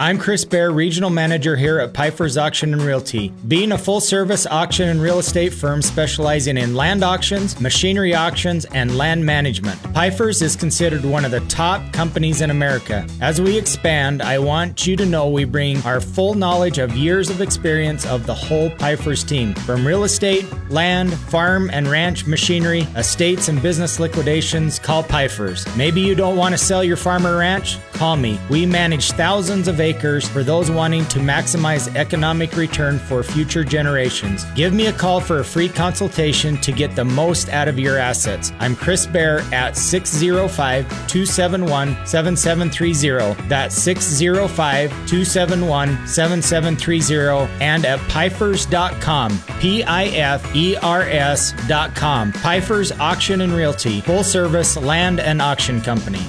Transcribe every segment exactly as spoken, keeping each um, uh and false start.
I'm Chris Bear, Regional Manager here at Pfeiffer's Auction and Realty. Being a full-service auction and real estate firm specializing in land auctions, machinery auctions, and land management, Pfeiffer's is considered one of the top companies in America. As we expand, I want you to know we bring our full knowledge of years of experience of the whole Pfeiffer's team. From real estate, land, farm and ranch machinery, estates and business liquidations, call Pfeiffer's. Maybe you don't want to sell your farm or ranch? Call me. We manage thousands of acres for those wanting to maximize economic return for future generations. Give me a call for a free consultation to get the most out of your assets. I'm Chris Bear at six oh five, two seven one, seven seven three oh. That's six oh five, two seven one, seven seven three oh and at Pfeifers dot com. P I F E R S dot com. Pfeiffer's Auction and Realty, full service land and auction company.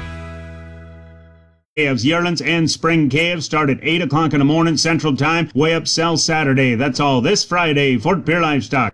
Caves, yearlings and spring caves start at eight o'clock in the morning Central Time. Way up sell Saturday. That's all this Friday. Fort Pierre Livestock.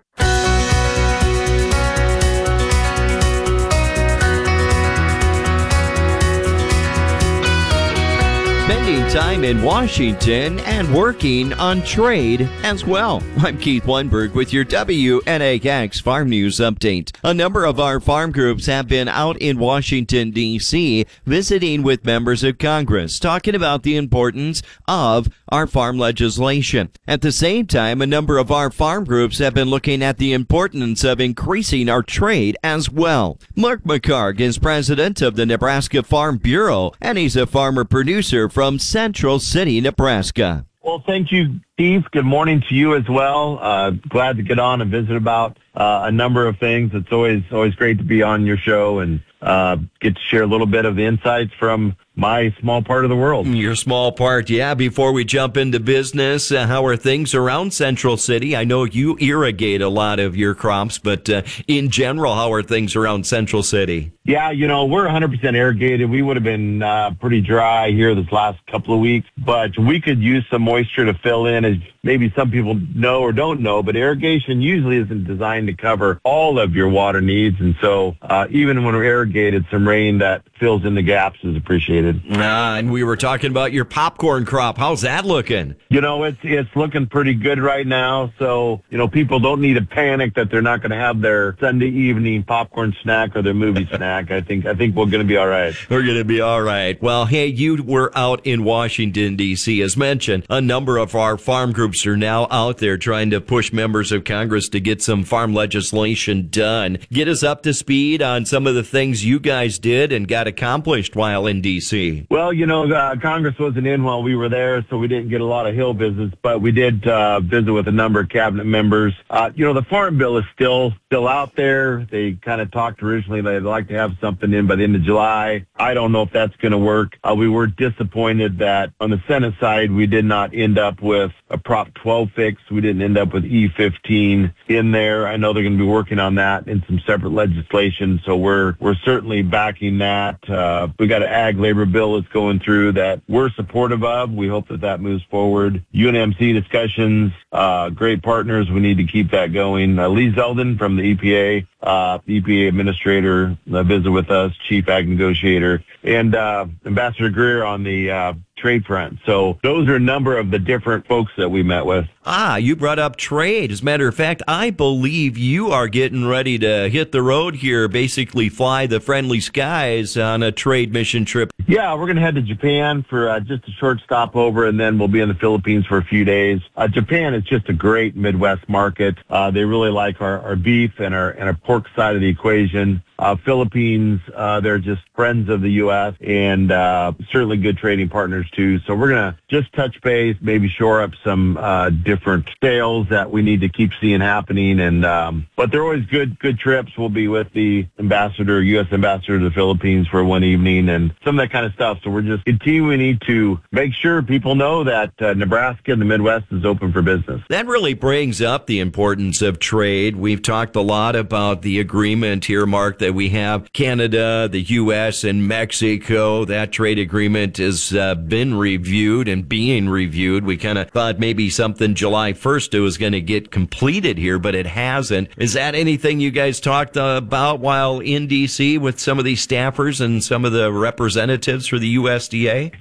Spending time in Washington and working on trade as well. I'm Keith Lundberg with your W N A X Farm News Update. A number of our farm groups have been out in Washington, D C, visiting with members of Congress, talking about the importance of our farm legislation. At the same time, a number of our farm groups have been looking at the importance of increasing our trade as well. Mark McCarg is president of the Nebraska Farm Bureau, and he's a farmer producer from Central City, Nebraska. Well, thank you, Keith. Good morning to you as well. Uh, glad to get on and visit about uh, a number of things. It's always always great to be on your show and uh, get to share a little bit of the insights from my small part of the world. Your small part, yeah. Before we jump into business, uh, how are things around Central City? I know you irrigate a lot of your crops, but uh, in general, how are things around Central City? Yeah, you know, we're one hundred percent irrigated. We would have been uh, pretty dry here this last couple of weeks, but we could use some moisture to fill in, as maybe some people know or don't know, but irrigation usually isn't designed to cover all of your water needs. And so uh, even when we're irrigated, some rain that fills in the gaps is appreciated. Ah, and we were talking about your popcorn crop. How's that looking? You know, it's it's looking pretty good right now. So, you know, people don't need to panic that they're not going to have their Sunday evening popcorn snack or their movie snack. I think I think we're going to be all right. We're going to be all right. Well, hey, you were out in Washington, D C. As mentioned, a number of our farm groups are now out there trying to push members of Congress to get some farm legislation done. Get us up to speed on some of the things you guys did and got accomplished while in D C. Well, you know, uh, Congress wasn't in while we were there, so we didn't get a lot of Hill visits, but we did uh, visit with a number of cabinet members. Uh, you know, the Farm Bill is still still out there. They kind of talked originally they'd like to have something in by the end of July. I don't know if that's going to work. Uh, we were disappointed that on the Senate side, we did not end up with a Prop twelve fix. We didn't end up with E fifteen in there. I know they're going to be working on that in some separate legislation, so we're we're certainly backing that. Uh, we got an ag labor bill that's going through that we're supportive of. We hope that that moves forward. U N M C discussions, uh, great partners. We need to keep that going. Uh, Lee Zeldin from the E P A, uh, E P A administrator, uh, visit with us, chief ag negotiator, and uh, Ambassador Greer on the uh, trade front. So those are a number of the different folks that we met with. Ah, you brought up trade. As a matter of fact, I believe you are getting ready to hit the road here, basically fly the friendly skies on a trade mission trip. Yeah, we're going to head to Japan for uh, just a short stopover, and then we'll be in the Philippines for a few days. Uh, Japan is just a great Midwest market. Uh, they really like our, our beef and our, and our pork side of the equation. Uh, Philippines, uh, they're just friends of the U S and uh, certainly good trading partners too. So we're going to just touch base, maybe shore up some uh, different sales that we need to keep seeing happening. And um, but they're always good, good trips. We'll be with the ambassador, U S ambassador to the Philippines for one evening and some of that kind of stuff. So we're just continuing to make sure people know that uh, Nebraska and the Midwest is open for business. That really brings up the importance of trade. We've talked a lot about the agreement here, Mark, that we have Canada, the U S, and Mexico. That trade agreement has uh, been reviewed and being reviewed. We kind of thought maybe something July first it was going to get completed here, but it hasn't. Is that anything you guys talked uh, about while in D C with some of these staffers and some of the representatives for the U S D A?